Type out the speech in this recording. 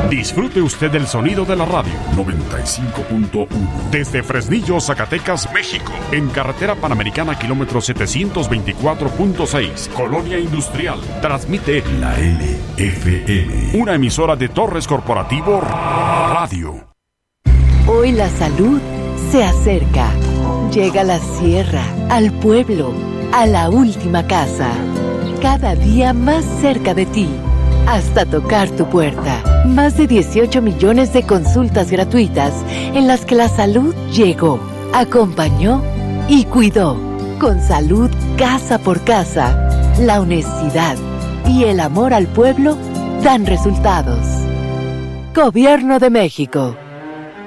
Disfrute usted del sonido de la radio 95.1 desde Fresnillo, Zacatecas, México, en carretera panamericana kilómetro 724.6, Colonia Industrial. Transmite la LFM, una emisora de Torres Corporativo Radio. Hoy la salud se acerca. Llega a la sierra, al pueblo, a la última casa. Cada día más cerca de ti, hasta tocar tu puerta. Más de 18 millones de consultas gratuitas en las que la salud llegó, acompañó y cuidó. Con salud casa por casa, la honestidad y el amor al pueblo dan resultados. Gobierno de México.